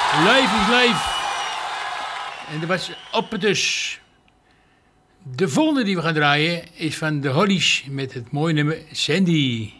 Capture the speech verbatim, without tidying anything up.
Live is live. En dat was op het dus. De volgende die we gaan draaien is van de Hollies met het mooie nummer Sandy.